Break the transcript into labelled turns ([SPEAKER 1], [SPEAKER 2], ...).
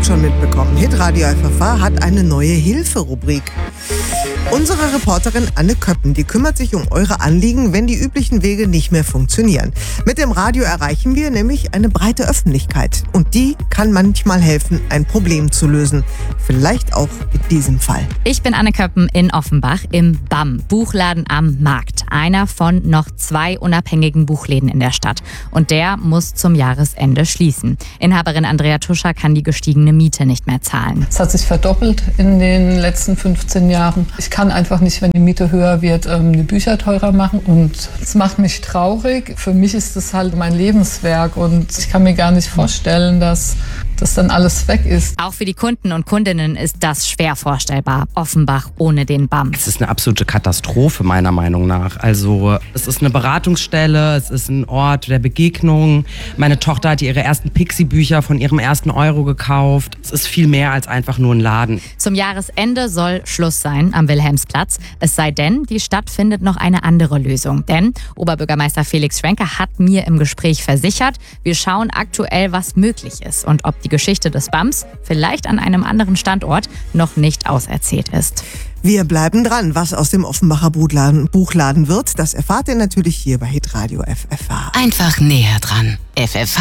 [SPEAKER 1] schon mitbekommen. Hitradio FFH hat eine neue Hilferubrik. Unsere Reporterin Anne Köppen, die kümmert sich um eure Anliegen, wenn die üblichen Wege nicht mehr funktionieren. Mit dem Radio erreichen wir nämlich eine breite Öffentlichkeit. Und die kann manchmal helfen, ein Problem zu lösen. Vielleicht auch in diesem Fall.
[SPEAKER 2] Ich bin Anne Köppen in Offenbach im BAM, Buchladen am Markt. Einer von noch 2 unabhängigen Buchläden in der Stadt. Und der muss zum Jahresende schließen. Inhaberin Andrea Tuscher kann die gestiegene Miete nicht mehr zahlen.
[SPEAKER 3] Es hat sich verdoppelt in den letzten 15 Jahren. Ich kann einfach nicht, wenn die Miete höher wird, die Bücher teurer machen. Und es macht mich traurig. Für mich ist das halt mein Lebenswerk. Und ich kann mir gar nicht vorstellen, dass das dann alles weg ist.
[SPEAKER 2] Auch für die Kunden und Kundinnen ist das schwer vorstellbar. Offenbach ohne den BAM.
[SPEAKER 4] Es ist eine absolute Katastrophe, meiner Meinung nach. Also es ist eine Beratungsstelle, es ist ein Ort der Begegnung. Meine Tochter hat ihre ersten Pixie-Bücher von ihrem ersten Euro gekauft. Es ist viel mehr als einfach nur ein Laden.
[SPEAKER 2] Zum Jahresende soll Schluss sein am Wilhelmsplatz. Es sei denn, die Stadt findet noch eine andere Lösung. Denn Oberbürgermeister Felix Schwenke hat mir im Gespräch versichert, wir schauen aktuell, was möglich ist und ob die Geschichte des BAMs vielleicht an einem anderen Standort noch nicht auserzählt ist.
[SPEAKER 1] Wir bleiben dran. Was aus dem Offenbacher Buchladen wird, das erfahrt ihr natürlich hier bei Hitradio FFH.
[SPEAKER 5] Einfach näher dran. FFH.